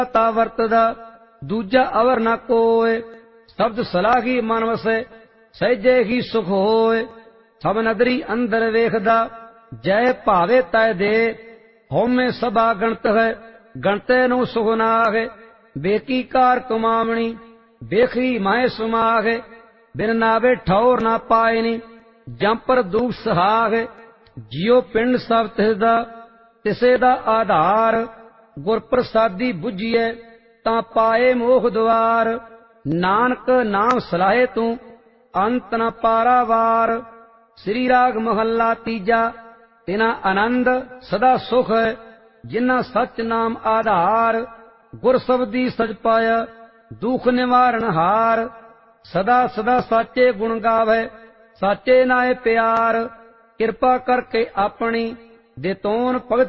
ਤਾ ਵਰਤਦਾ, ਦੂਜਾ ਅਵਰ ਨਾ ਕੋਇ। ਸ਼ਬਦ ਸਲਾਹੀ ਮਨ ਵਸੈ, ਸਹਿਜੇ ਹੀ ਸੁਖ ਹੋਇ। ਸਭ ਨਦਰੀ ਅੰਦਰ ਵੇਖਦਾ, ਜੈ ਭਾਵੇ ਤੈ ਦੇ। ਹਉਮੈ ਸਭਾ ਗਣਤ ਹੈ, ਗਣਤੇ ਨੂੰ ਸੁਖ ਨਾਹਿ। ਬੇਕੀ ਕਾਰ ਕਮਾਵਣੀ, ਵੇਖੀ ਮਾਹਿ ਸੁਮਾਹਿ। ਬਿਨ ਨਾਵੇ ਠੌਰ ਨਾ ਪਾਇਨੀ, ਜੰਪਰ ਦੂਖ ਸਹਾਹਿ। ਜਿਉ ਪਿੰਡ ਸਭ ਤਿਸਦਾ, ਤਿਸੇ ਦਾ ਆਧਾਰ। ਗੁਰ ਪ੍ਰਸਾਦੀ ਬੁਝੀਐ, ਤਾਂ ਪਾਏ ਮੋਖ ਦੁਆਰ। ਨਾਨਕ ਨਾਮ ਸਲਾਹੇ ਤੂੰ, ਅੰਤ ਨ ਪਾਰਾਵਾਰ। ਸ੍ਰੀ ਰਾਗ ਮਹੱਲਾ ਤੀਜਾ। ਤਿਨਾ ਆਨੰਦ ਸਦਾ ਸੁਖ ਹੈ, ਜਿਨ੍ਹਾਂ ਸੱਚ ਨਾਮ ਆਧਾਰ। ਗੁਰ ਸਬਦੀ ਸਚ ਪਾਇਆ, ਦੁਖ ਨਿਵਾਰਨ ਹਾਰ। ਸਦਾ ਸਦਾ ਸਾਚੇ ਗੁਣ ਗਾਵੇ, ਸਾਚੇ ਨਾਏ ਪਿਆਰ। ਕਿਰਪਾ ਕਰਕੇ ਆਪਣੀ, ਦੇ ਤੋਨ ਭਗਤ